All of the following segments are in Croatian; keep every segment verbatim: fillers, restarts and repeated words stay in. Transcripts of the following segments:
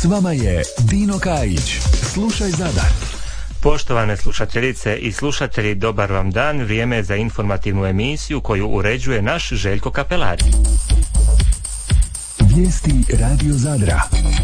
S vama je Dino Kajić. Slušaj Zadar. Poštovane slušateljice i slušatelji, dobar vam dan. Vrijeme je za informativnu emisiju koju uređuje naš Željko Kapelari. Vijesti Radio Zadra.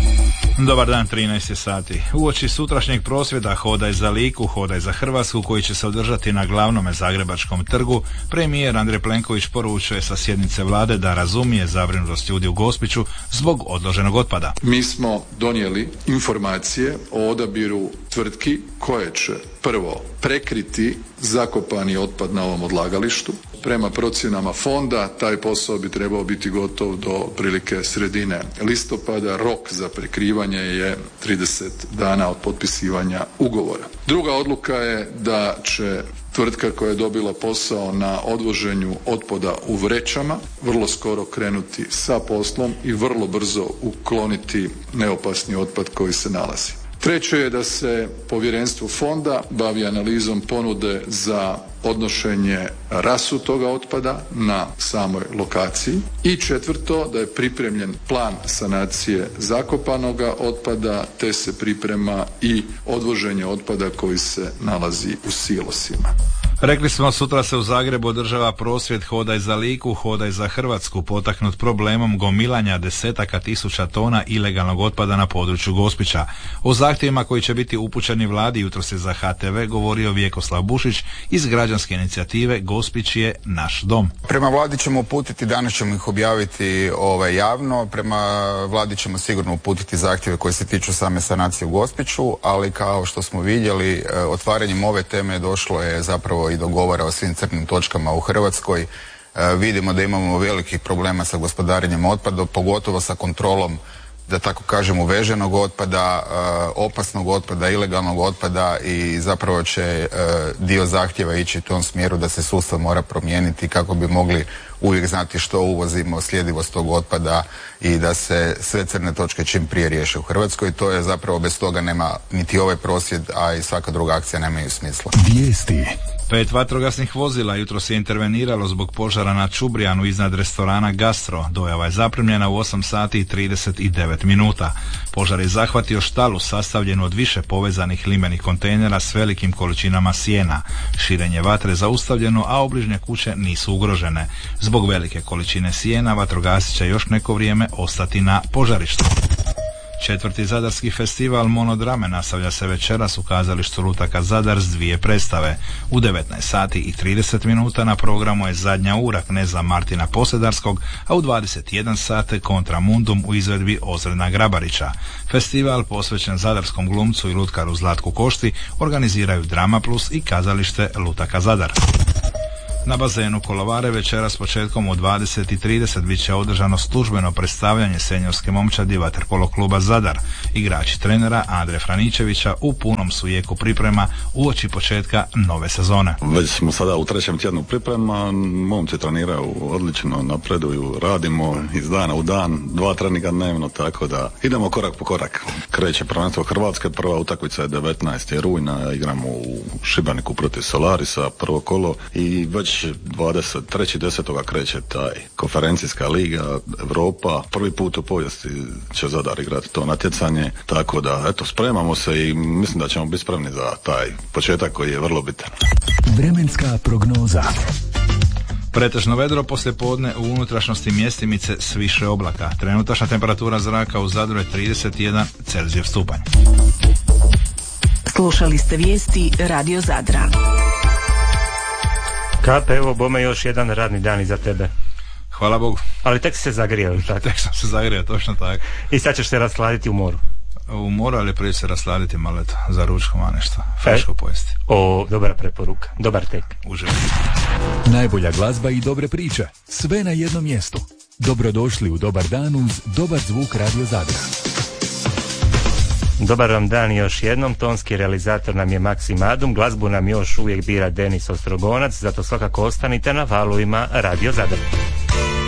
Dobar dan, trinaest je sati. Uoči sutrašnjeg prosvjeda Hodaj za Liku, Hodaj za Hrvatsku, koji će se održati na glavnome zagrebačkom trgu, premijer Andrej Plenković poručuje sa sjednice vlade da razumije zabrinutost ljudi u Gospiću zbog odloženog otpada. Mi smo donijeli informacije o odabiru tvrtki koje će prvo prekriti zakopani otpad na ovom odlagalištu. Prema procjenama fonda taj posao bi trebao biti gotov do prilike sredine listopada. Rok za prekrivanje je trideset dana od potpisivanja ugovora. Druga odluka je da će tvrtka koja je dobila posao na odvoženju otpada u vrećama vrlo skoro krenuti sa poslom i vrlo brzo ukloniti neopasni otpad koji se nalazi. Treće je da se povjerenstvo fonda bavi analizom ponude za odnošenje rasutoga otpada na samoj lokaciji. I četvrto, da je pripremljen plan sanacije zakopanoga otpada, te se priprema i odvoženje otpada koji se nalazi u silosima. Rekli smo, sutra se u Zagrebu održava prosvjed Hodaj za Liku, Hodaj za Hrvatsku, potaknut problemom gomilanja desetaka tisuća tona ilegalnog otpada na području Gospića. O zahtjevima koji će biti upućeni vladi jutros je za H T V govorio Vjekoslav Bušić iz građanske inicijative Gospić je naš dom. Prema vladi ćemo uputiti, danas ćemo ih objaviti ovaj, javno, prema vladi ćemo sigurno uputiti zahtjeve koji se tiču same sanacije u Gospiću, ali kao što smo vidjeli, otvaranjem ove teme došlo je zapravo i dogovora o svim crnim točkama u Hrvatskoj. E, vidimo da imamo velikih problema sa gospodarenjem otpada, pogotovo sa kontrolom, da tako kažem, uveženog otpada, e, opasnog otpada, ilegalnog otpada, i zapravo će e, dio zahtjeva ići u tom smjeru da se sustav mora promijeniti kako bi mogli uvijek znati što uvozimo, sljedivost tog otpada i da se sve crne točke čim prije riješe u Hrvatskoj. To je zapravo, bez toga nema niti ovaj prosvjed, a i svaka druga akcija nemaju smisla. Vijesti. Pet vatrogasnih vozila jutros je interveniralo zbog požara na Čubrijanu iznad restorana Gastro. Dojava je zaprimljena u osam sati i trideset devet minuta. Požar je zahvatio štalu sastavljenu od više povezanih limenih kontejnera s velikim količinama sjena. Širenje vatre zaustavljeno, a obližnje kuće nisu ugrožene. Zbog velike količine sjena vatrogasci će još neko vrijeme ostati na požarištu. Četvrti zadarski festival Monodrame nastavlja se večeras u kazalištu Lutaka Zadar s dvije predstave. U devetnaest sati i trideset minuta na programu je Zadnja ura kneza Martina Posedarskog, a u dvadeset jedan sati Kontra Mundum u izvedbi Ozrena Grabarića. Festival posvećen zadarskom glumcu i lutkaru Zlatku Košti organiziraju Drama Plus i kazalište Lutaka Zadar. Na bazenu Kolovare večera s početkom u dvadeset i trideset bit će održano službeno predstavljanje seniorske momčadi vaterpolo kluba Zadar. Igrači trenera Andre Franičevića u punom su jeku priprema uoči početka nove sezone. Već smo sada u trećem tjednu priprema, momci treniraju odlično, napreduju, radimo iz dana u dan, dva treninga dnevno, tako da idemo korak po korak. Kreće prvenstvo Hrvatske, prva utakmica je devetnaestog rujna, igramo u Šibeniku protiv Solarisa, prvo kolo, i već dvadeset trećeg desetog kreće taj konferencijska liga Europa. Prvi put u povijesti će Zadar igrati to natjecanje, tako da eto, spremamo se i mislim da ćemo biti spremni za taj početak koji je vrlo bitan. Vremenska prognoza. Pretežno vedro poslijepodne, u unutrašnjosti mjestimice s više oblaka. Trenutačna temperatura zraka u Zadru je trideset jedan Celzijev stupanj. Slušali ste vijesti Radio Zadra. Kape, evo bome još jedan radni dan iza tebe. Hvala Bogu. Ali tek si se zagrijao, tako? Tek sam se zagrijao, točno tako. I sad ćeš se rasladiti u moru. U moru, ali prije se rasladiti malo eto, za ručkom, a nešto friško pojesti. O, dobra preporuka, dobar tek. Uživaj. Najbolja glazba i dobre priče, sve na jednom mjestu. Dobrodošli u Dobar dan uz dobar zvuk Radio Zadra. Dobar vam dan još jednom, tonski realizator nam je Maksim Adum, glazbu nam još uvijek bira Denis Ostrogonac, zato svakako ostanite na valovima Radio Zadar.